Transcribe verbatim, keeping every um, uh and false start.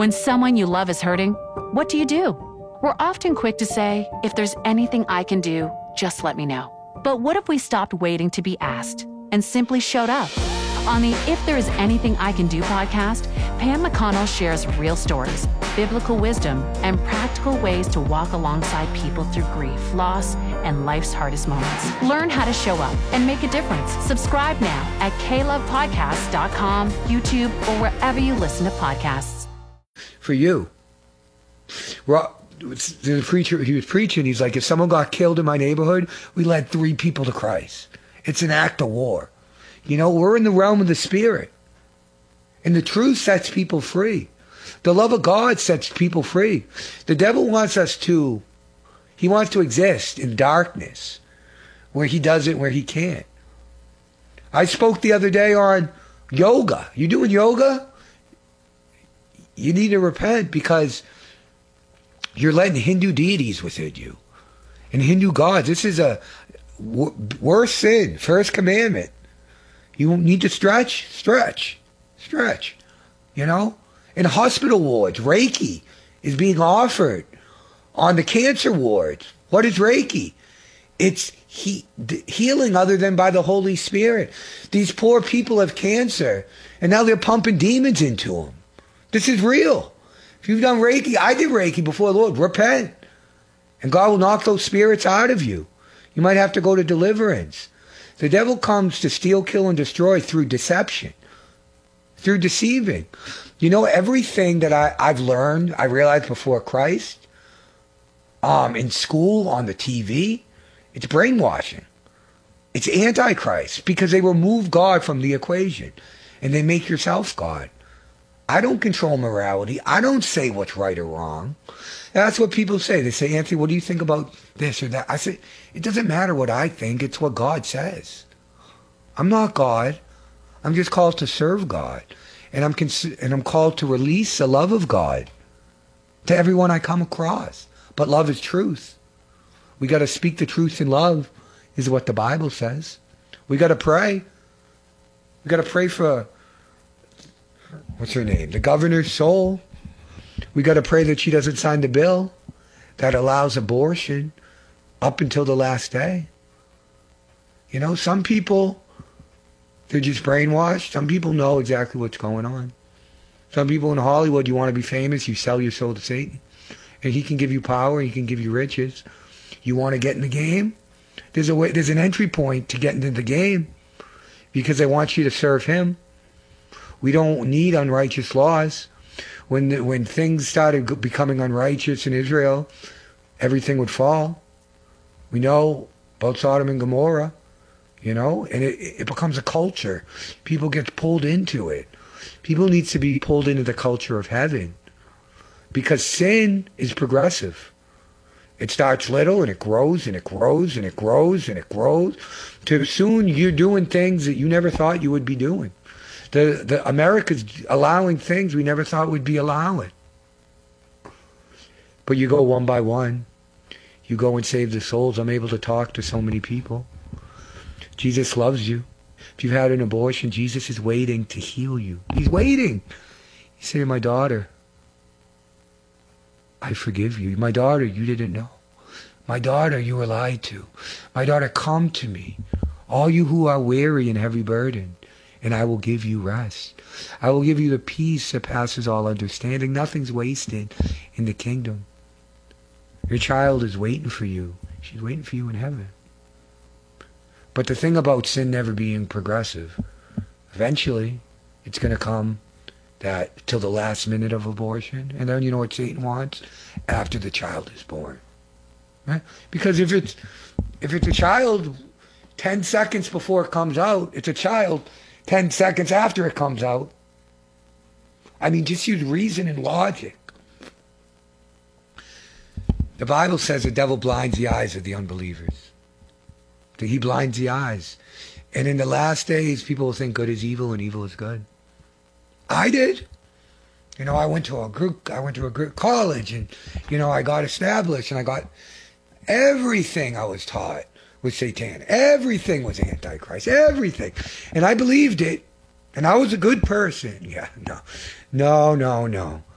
When someone you love is hurting, what do you do? We're often quick to say, if there's anything I can do, just let me know. But what if we stopped waiting to be asked and simply showed up? On the If There Is Anything I Can Do podcast, Pam McConnell shares real stories, biblical wisdom, and practical ways to walk alongside people through grief, loss, and life's hardest moments. Learn how to show up and make a difference. Subscribe now at k love podcast dot com, YouTube, or wherever you listen to podcasts. For you. Well, the preacher, he was preaching, he's like, if someone got killed in my neighborhood, we led three people to Christ. It's an act of war. You know, we're in the realm of the Spirit. And the truth sets people free. The love of God sets people free. The devil wants us to, he wants to exist in darkness, where he doesn't, where he can't. I spoke the other day on yoga. You doing yoga? You need to repent because you're letting Hindu deities within you. And Hindu gods, this is a w- worse sin. First commandment. You need to stretch, stretch, stretch. You know? In hospital wards, Reiki is being offered on the cancer wards. What is Reiki? It's he, healing other than by the Holy Spirit. These poor people have cancer, and now they're pumping demons into them. This is real. If you've done Reiki, I did Reiki before the Lord. Repent. And God will knock those spirits out of you. You might have to go to deliverance. The devil comes to steal, kill, and destroy through deception. Through deceiving. You know, everything that I, I've learned, I realized before Christ, um, in school, on the T V, it's brainwashing. It's antichrist because they remove God from the equation and they make yourself God. I don't control morality. I don't say what's right or wrong. That's what people say. They say, Anthony, what do you think about this or that? I say, it doesn't matter what I think. It's what God says. I'm not God. I'm just called to serve God. And I'm cons- and I'm called to release the love of God to everyone I come across. But love is truth. We got to speak the truth in love is what the Bible says. We got to pray. We got to pray for, what's her name? The governor's soul. We got to pray that she doesn't sign the bill that allows abortion up until the last day. You know, some people, they're just brainwashed. Some people know exactly what's going on. Some people in Hollywood, you want to be famous, you sell your soul to Satan. And he can give you power, he can give you riches. You want to get in the game? There's a way, there's an entry point to get into the game because they want you to serve him. We don't need unrighteous laws. When the, when things started becoming unrighteous in Israel, everything would fall. We know about Sodom and Gomorrah, you know, and it, it becomes a culture. People get pulled into it. People need to be pulled into the culture of heaven because sin is progressive. It starts little and it grows and it grows and it grows and it grows. To soon you're doing things that you never thought you would be doing. The, the America's allowing things we never thought we'd be allowing. But you go one by one. You go and save the souls. I'm able to talk to so many people. Jesus loves you. If you've had an abortion, Jesus is waiting to heal you. He's waiting. You say, my daughter, I forgive you. My daughter, you didn't know. My daughter, you were lied to. My daughter, come to me. All you who are weary and heavy burdened, and I will give you rest. I will give you the peace that passes all understanding. Nothing's wasted in the kingdom. Your child is waiting for you. She's waiting for you in heaven. But the thing about sin never being progressive, eventually it's going to come that till the last minute of abortion. And then you know what Satan wants? After the child is born. Right? Because if it's, if it's a child ten seconds before it comes out, it's a child ten seconds after it comes out. I mean, just use reason and logic. The Bible says the devil blinds the eyes of the unbelievers. That he blinds the eyes. And in the last days, people will think good is evil and evil is good. I did. You know, I went to a group, I went to a group college and, you know, I got established and I got everything I was taught was satanic. Everything was antichrist. Everything. And I believed it. And I was a good person. Yeah, no. No, no, no.